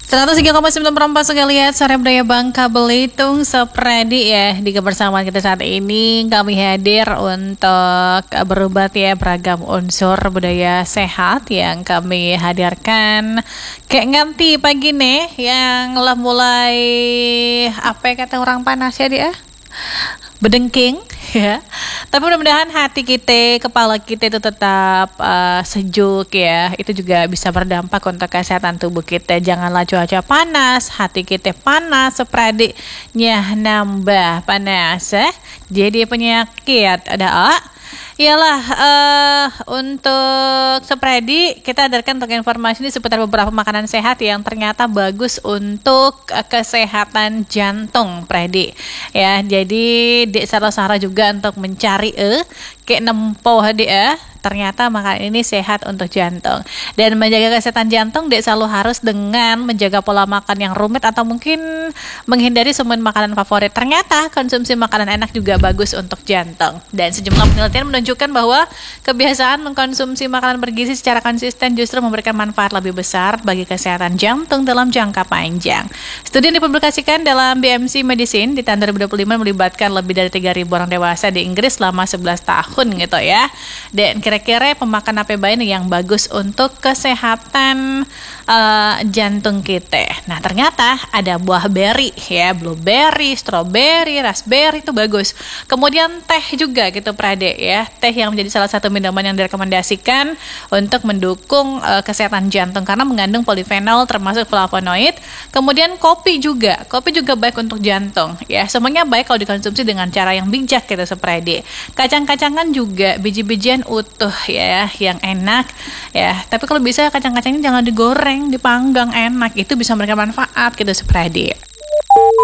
103,9 sekalian sore budaya Bangka Belitung Sepredi ya. Di kebersamaan kita saat ini kami hadir untuk berobat ya beragam unsur budaya sehat yang kami hadirkan. Kayak nganti pagi nih yang lah mulai apa kata orang panas ya dia bedengking ya. Tapi mudah-mudahan hati kita, kepala kita itu tetap sejuk ya. Itu juga bisa berdampak untuk kesehatan tubuh kita. Janganlah cuaca panas, hati kita panas, sepradinya nambah panas jadi penyakit. Ada Iyalah, untuk Sepredi kita hadirkan untuk informasi ini seputar beberapa makanan sehat yang ternyata bagus untuk kesehatan jantung, Predi. Ya, jadi Dek Sarah juga untuk mencari kayak nempoh dia. Ternyata makanan ini sehat untuk jantung. Dan menjaga kesehatan jantung Dek selalu harus dengan menjaga pola makan yang rumit atau mungkin menghindari semua makanan favorit. Ternyata konsumsi makanan enak juga bagus untuk jantung. Dan sejumlah penelitian menunjukkan bahwa kebiasaan mengkonsumsi makanan bergizi secara konsisten justru memberikan manfaat lebih besar bagi kesehatan jantung dalam jangka panjang. Studi yang dipublikasikan dalam BMC Medicine di tahun 2025 melibatkan lebih dari 3.000 orang dewasa di Inggris selama 11 tahun gitu ya. Dan kira-kira pemakan apa baik yang bagus untuk kesehatan jantung kita. Nah ternyata ada buah beri ya, blueberry, strawberry, raspberry itu bagus. Kemudian teh juga gitu Prade ya, teh yang menjadi salah satu minuman yang direkomendasikan untuk mendukung kesehatan jantung karena mengandung polifenol termasuk flavonoid. Kemudian kopi juga baik untuk jantung ya, semuanya baik kalau dikonsumsi dengan cara yang bijak gitu Prade. Kacang-kacangan juga biji-bijian utuh ya yang enak ya, tapi kalau bisa kacang-kacangnya jangan digoreng, dipanggang enak, itu bisa memberikan manfaat gitu Prade.